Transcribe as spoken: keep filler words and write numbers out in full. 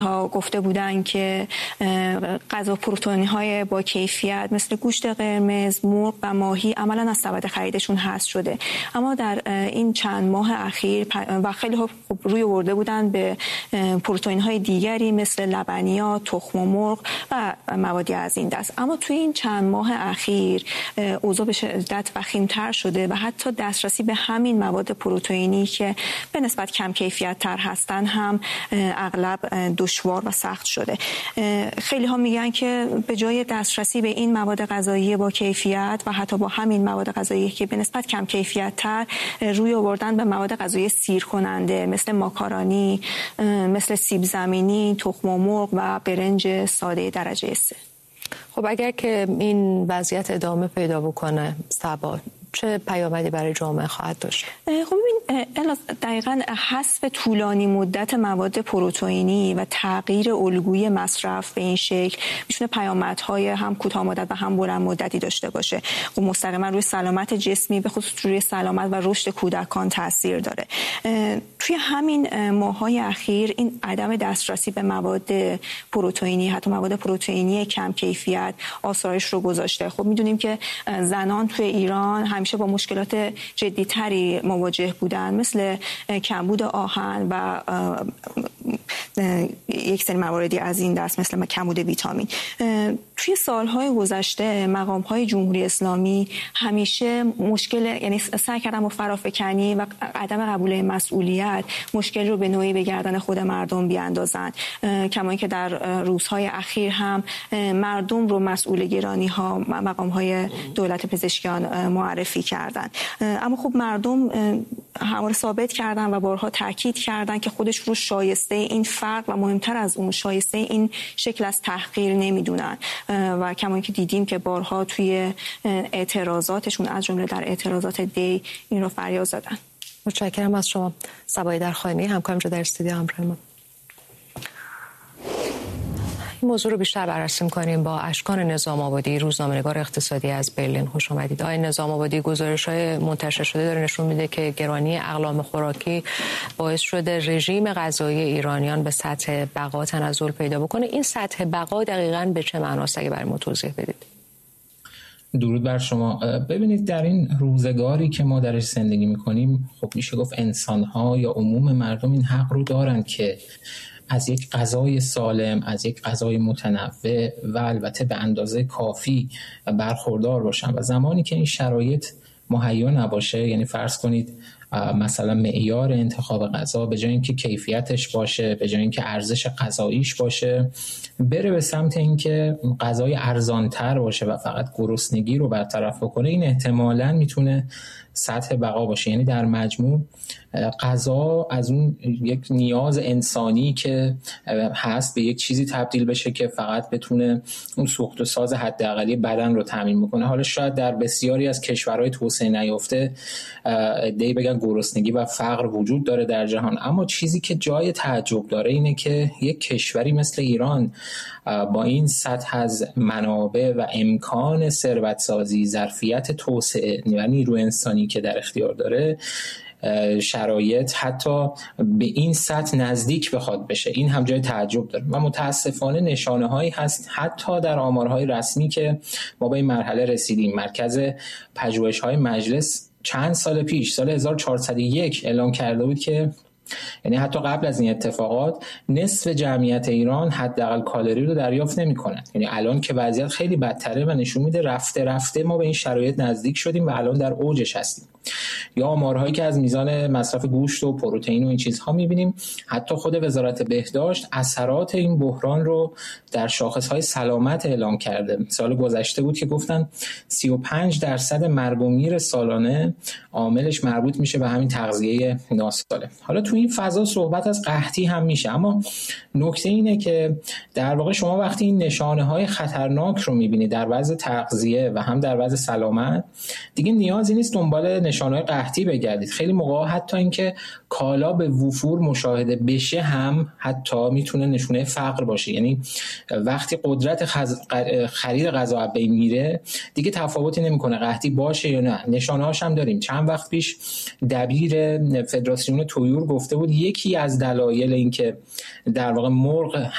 ها گفته بودن که غذا پروتئینی های با کیفیت مثل گوشت قرمز، مرغ و ماهی عملاً از سبد خریدشون حذف شده. اما در این چند ماه اخیر و خیلی ها روی آورده بودن به پروتئین های دیگری مثل لبنیات، تخم مرغ و موادی از این دست. اما توی این چند ماه اخیر اوضاع به شدت وخیم‌تر شده و حتی دسترسی به همین مواد پروتئینی که به نسبت کم کیفیت تر هستن هم اغلب دشوار و سخت شده. خیلی ها میگن که به جای دسترسی به این مواد غذایی با کیفیت و حتی با همین مواد غذایی که به نسبت کم کیفیت تر روی آوردن به مواد غذایی سیر کننده مثل ماکارونی، مثل سیب زمینی، تخم مرغ و برنج ساده درجه سه. خب اگر که این وضعیت ادامه پیدا بکنه صبا، چه پیامدی برای جامعه خواهد داشت؟ خب ببین دقیقاً حذف طولانی مدت مواد پروتئینی و تغییر الگوی مصرف به این شکل میتونه پیامدهای هم کوتاه مدت و هم بلند مدتی داشته باشه. خب مستقیما روی سلامت جسمی به خصوص روی سلامت و رشد کودکان تاثیر داره. توی همین ماه‌های اخیر این عدم دسترسی به مواد پروتئینی، حتی مواد پروتئینی کم کیفیت آثارش رو گذاشته. خب میدونیم که زنان توی ایران همیشه با مشکلات جدی‌تری مواجه بودن مثل کمبود آهن و یک سری مواردی از این دست مثل کمبود ویتامین. توی سالهای گذشته مقام‌های جمهوری اسلامی همیشه مشکل، یعنی سعی کردن با فرافکنی و عدم قبول مسئولیت مشکل رو به نوعی به گردن خود مردم بیاندازن، کما اینکه در روزهای اخیر هم مردم رو مسئول گرانی‌ها مقام‌های دولت پزشکیان معرفی کردن. اما خب مردم همواره ثابت کردن و بارها تاکید کردن که خودش رو شایسته این فرق و مهمتر از اون شایسته این شکل از تحقیر نمیدونن و کما اینکه دیدیم که بارها توی اعتراضاتشون از جمله در اعتراضات دی این رو فریاد زدن. متشکرم از شما. صبای درخانی همکارم جو در استودیو همراه ما. این موضوع رو بیشتر بررسی می‌کنیم با اشکان نظام آبادی، روزنامه‌نگار اقتصادی از برلین. خوش آمدید. آقای نظام آبادی، گزارش‌های منتشر شده داره نشون میده که گرانی اقلام خوراکی باعث شده رژیم غذایی ایرانیان به سطح بقا تنزل پیدا بکنه. این سطح بقا دقیقاً به چه معناست اگه برای ما توضیح بدید؟ درود بر شما. ببینید در این روزگاری که ما درش زندگی می‌کنیم خب میشه گفت انسان‌ها یا عموم مردم این حق رو دارن که از یک غذای سالم، از یک غذای متنوع و البته به اندازه کافی برخوردار باشن و زمانی که این شرایط مهیا نباشه، یعنی فرض کنید مثلا معیار انتخاب غذا به جای اینکه کیفیتش باشه، به جای اینکه ارزش غذاییش باشه، بره به سمت اینکه غذای ارزان‌تر باشه و فقط گرسنگی رو برطرف بکنه، این احتمالاً میتونه سطح بقا باشه. یعنی در مجموع غذا از اون یک نیاز انسانی که هست به یک چیزی تبدیل بشه که فقط بتونه اون سوخت و ساز حداقلی بدن رو تامین بکنه. حالا شاید در بسیاری از کشورهای توسعه نیافته عده‌ای بگن گرسنگی و فقر وجود داره در جهان، اما چیزی که جای تعجب داره اینه که یک کشوری مثل ایران با این سطح از منابع و امکان ثروت‌سازی، ظرفیت توسعه و نیروی انسانی که در اختیار داره، شرایط حتی به این سطح نزدیک بخواد بشه، این هم جای تعجب داره و متاسفانه نشانه هایی هست حتی در آمارهای رسمی که ما به این مرحله رسیدیم. مرکز پژوهش‌های مجلس چند سال پیش، سال هزار و چهارصد و یک اعلام کرده بود که یعنی حتی قبل از این اتفاقات نصف جمعیت ایران حداقل کالری رو دریافت نمی‌کنن. یعنی الان که وضعیت خیلی بدتره و نشون میده رفته رفته ما به این شرایط نزدیک شدیم و الان در اوجش هستیم. یا آمارهایی که از میزان مصرف گوشت و پروتئین و این چیزها می‌بینیم، حتی خود وزارت بهداشت اثرات این بحران رو در شاخص‌های سلامت اعلام کرده. سال گذشته بود که گفتن سی و پنج درصد مرگ و میر سالانه عاملش مربوط میشه به همین تغذیه ناسالم. حالا تو این فضا صحبت از قحطی هم میشه، اما نکته اینه که در واقع شما وقتی این نشانه‌های خطرناک رو می‌بینید در وضع تغذیه و هم در وضع سلامت، دیگه نیازی نیست دنبال نشانه‌های قحطی بگردید. خیلی موقع حتی اینکه کالا به وفور مشاهده بشه هم حتی میتونه نشونه فقر باشه. یعنی وقتی قدرت خز... خرید غذا بین میره دیگه تفاوتی نمیکنه قحطی باشه یا نه. نشانه‌هاش هم داریم. چند وقت پیش دبیر فدراسیون طیور گفته بود یکی از دلایل اینکه در واقع مرغ